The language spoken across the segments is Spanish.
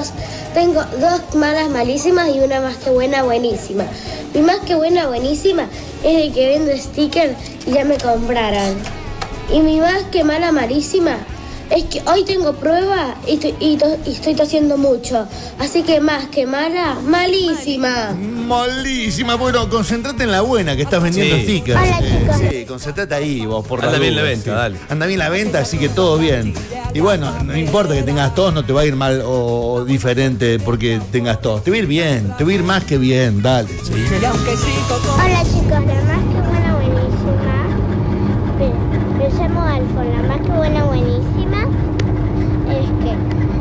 tengo dos malas malísimas y una más que buena buenísima. Mi más que buena buenísima es el que vende stickers y ya me compraron. Y mi más que mala malísima es que hoy tengo prueba y estoy tosiendo mucho. Así que más que mala, malísima. Malísima. Bueno, concentrate en la buena que estás vendiendo stickers. Hola, chicos. Sí, concentrate ahí vos por Anda la bien duda, la venta, dale. Anda bien la venta, así que todo bien. Y bueno, no importa que tengas tos, no te va a ir mal o diferente porque tengas tos. Te va a ir bien, te va a ir más que bien, dale. Sí. Hola chicos, la más que buena buenísima. Me llamo Alfon, la más que buena buenísima es que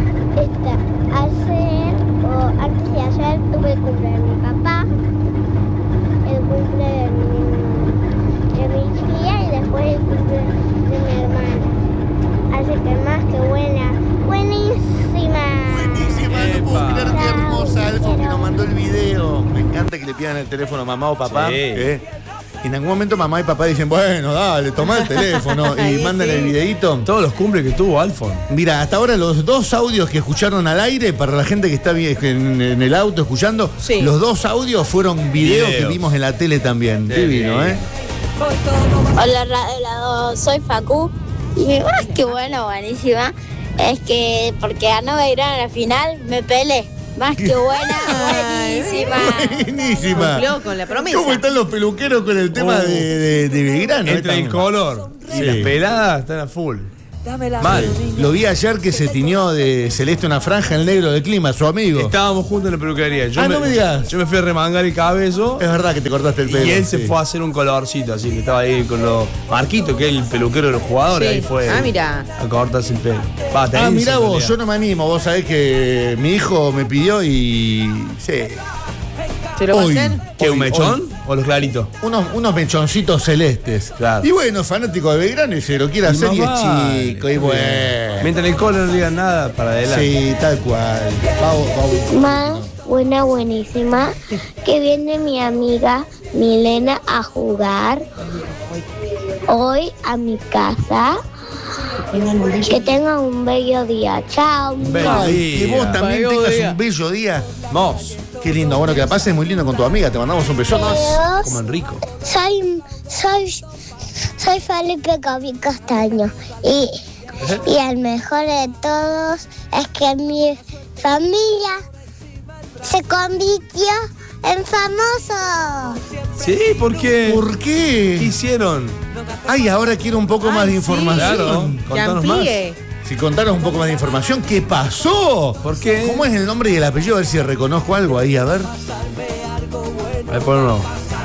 antes de ayer tuve el cumple de mi papá, el cumple de mi tía y después el cumple de mi hermana. Así que más que buena, buenísima. Buenísima, no puedo creer qué hermosa Alfon que nos mandó el video. Me encanta que le pidan el teléfono a mamá o papá. Sí. Y en algún momento mamá y papá dicen, bueno, dale, toma el teléfono y mandan el videíto. Todos los cumples que tuvo Alfon. Mira, hasta ahora los dos audios que escucharon al aire, para la gente que está en el auto escuchando, Sí. los dos audios fueron videos que vimos en la tele también. Qué Divino, bien. ¿eh? Hola, Radio, soy Facu. Y mi más que buena, buenísima, es que porque ganó Belgrano en la final, me pelé. Más que buena, buenísima. Buenísima. Cumplió con la promesa. ¿Cómo están los peluqueros con el tema de Belgrano? Entre el color y las peladas están a full. Mal. Lo vi ayer que se tiñó de celeste una franja, el negro de clima, su amigo. Estábamos juntos en la peluquería. No me digas. Yo me fui a remangar el cabello. Es verdad que te cortaste el pelo. Y él se sí. fue a hacer un colorcito, así que estaba ahí con los Marquito, que es el peluquero de los jugadores, Sí. ahí fue Mirá. a cortarse el pelo. Mirá vos, yo no me animo, vos sabés que mi hijo me pidió y... Sí. ¿Se lo va a Hoy. hacer? ¿Qué, un Hoy, mechón o los claritos? Unos mechoncitos celestes. Claro. Y bueno, fanático de Belgrano y se lo quiere hacer y es chico, y bueno. Mientras en el cole no le digan nada, para adelante. Sí, tal cual. Vamos. Más buena buenísima que viene mi amiga Milena a jugar hoy a mi casa. Que tengan un bello día. Chao. Ay, que vos también Bello tengas día. un bello día. Vamos, Qué lindo. Bueno, que la pases muy lindo con tu amiga. Te mandamos un besote. como Enrico. Soy Felipe Gaby Castaño y el mejor de todos es que mi familia se convirtió en famoso. Sí, ¿por qué? ¿Por ¿Qué qué? hicieron? Ay, ahora quiero un poco más de información. Claro, Que contanos más. amplíe. Si contaras un poco más de información, ¿qué pasó? ¿Por qué? ¿Cómo es el nombre y el apellido? A ver si reconozco algo ahí, a ver. A ver, ponlo.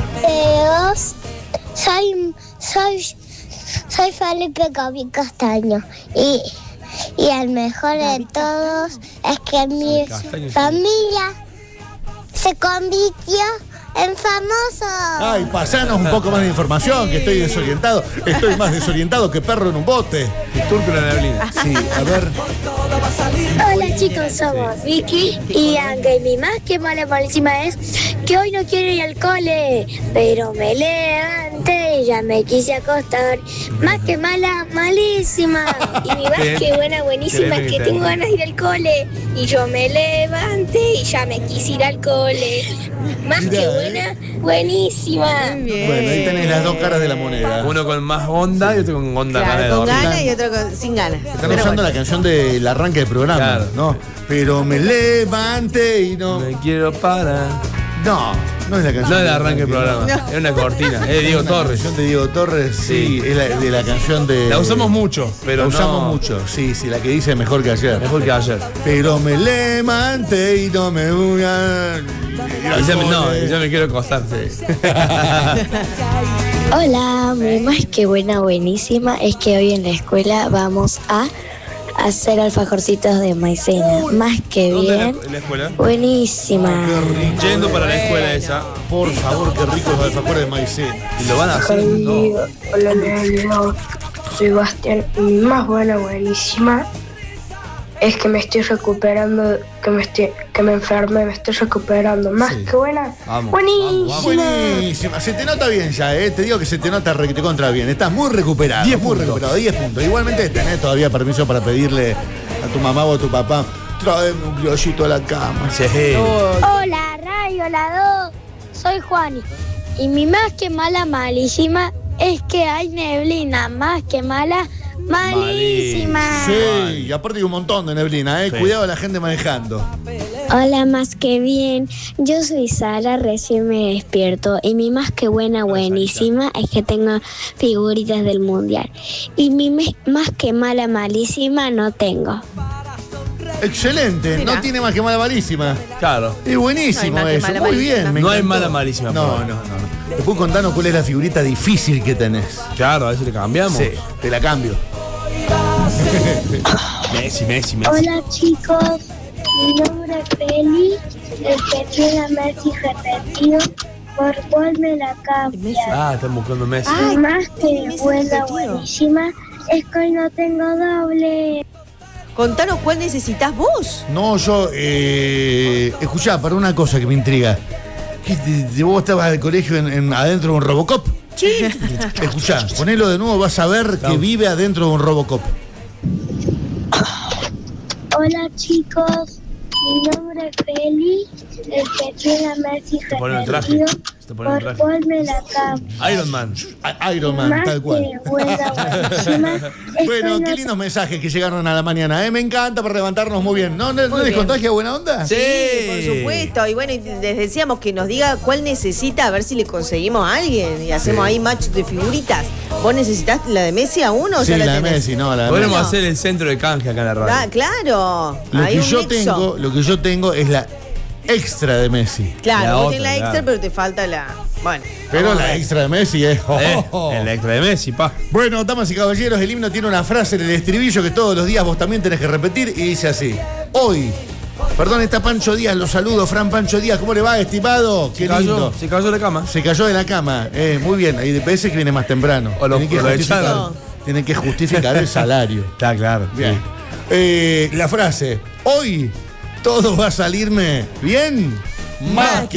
Soy Felipe Gaby Castaño y el mejor de todos es que mi Castaño, sí. familia se convirtió en famoso. Ay, pasanos un poco más de información, que estoy desorientado. Estoy más desorientado que perro en un bote. El turco y la neblina. Sí, a ver. Hola chicos, somos Vicky y aunque mi más que mala malísima es que hoy no quiero ir al cole, pero me levanté y ya me quise acostar. Más que mala, malísima. Y mi más que buena, buenísima es que tengo ganas de ir al cole y yo me levanté y ya me quise ir al cole. Más Mirá, que buena, buenísima. Bien. Bueno, ahí tenés las dos caras de la moneda. Uno con más onda y otro con onda Claro, de con dormir. ganas y otro sin ganas. Están Pero usando bueno. la canción del arranque del programa, Claro. ¿no? Pero me levanté y no. Me quiero parar. No, no es la canción. No es el arranque del programa, es una cortina, es de Diego Una Torres. canción de Diego Torres, sí, es de la canción de. La usamos mucho, pero La usamos no- mucho, sí, la que dice mejor que ayer. Mejor que ayer. Pero me levanté y no me voy a. Y ya me quiero acostar. Hola, mi más que buena, buenísima es que hoy en la escuela vamos a hacer alfajorcitos de maicena. Más que ¿Dónde bien, en la escuela? buenísima. Yendo para la escuela esa. Por favor, qué ricos los alfajores de maicena. Y lo van a hacer todo. Hola, Leo. Soy Bastián. Y mi más buena, buenísima es que me estoy recuperando, que me enfermé, me estoy recuperando. Más Sí. que buena, Vamos, buenísima. Buenísima, se te nota bien ya, te digo que se te nota re que te contra bien, estás muy recuperado, 10 muy puntos. recuperado, 10 puntos. Igualmente tenés todavía permiso para pedirle a tu mamá o a tu papá Tráeme un criollito a la cama. Sí. Hola, Ray, hola, soy Juani. Y mi más que mala, malísima, es que hay neblina. Más que mala, malísima. Sí, y aparte hay un montón de neblina, Sí. Cuidado a la gente manejando. Hola, más que bien. Yo soy Sara, recién me despierto. Y mi más que buena, buenísima, es que tengo figuritas del mundial. Y mi más que mala, malísima, no tengo. Excelente, Mira. no tiene más que mala malísima. Claro. Es buenísimo No hay más que eso, mala muy malísima. bien. me No hay encantó. mala malísima, No, pero- no. Después contanos cuál es la figurita difícil que tenés. Claro, a ver si le cambiamos. Sí, te la cambio. Messi. Hola, chicos. Mi nombre es Feli. El que tiene a Messi repetido. ¿Por cuál me la cambia? Ah, están buscando Messi. Mi más que Messi buena, repetido. buenísima, es que hoy no tengo doble. Contanos cuál necesitas vos. No, yo, escuchá, para una cosa que me intriga. ¿Vos estabas al colegio adentro de un Robocop? Sí. Escuchá, ponelo de nuevo, vas a ver que vive adentro de un Robocop. Hola, chicos. Mi nombre es Feli. El que tiene a Messi pone el traje, repetido. te pone el ¿Por traje. cuál me la cambia? Iron Man. Iron Man, Más tal cual. que buena, buenísima, es que Bueno, hoy qué no lindos mensajes que llegaron a la mañana, Me encanta para levantarnos muy bien. ¿No les bien. contagia buena onda? Sí. Por supuesto. Y bueno, y les decíamos que nos diga cuál necesita, a ver si le conseguimos a alguien. Y hacemos ahí match de figuritas. ¿Vos necesitas la de Messi aún o Sí, ya la de tenés? Messi, no, la de Podemos Messi. hacer el centro de canje acá en la radio. Ah, claro. Lo Hay que, un yo nexo. lo que yo tengo es la extra de Messi. Claro, La vos otra, tenés la extra, claro. pero te falta la. Bueno. Pero vamos a la ver. extra de Messi es... El extra de Messi, pa. Bueno, damas y caballeros, el himno tiene una frase en el estribillo que todos los días vos también tenés que repetir y dice así. Hoy, perdón, está Pancho Díaz, los saludo, Fran Pancho Díaz, ¿cómo le va, estimado? Qué lindo. Se cayó la cama. Se cayó de la cama, muy bien, ahí parece que viene más temprano. O lo- Tiene que lo justificar- echaron. tiene que justificar el salario. Está claro. Bien. La frase, hoy todo va a salirme bien, más que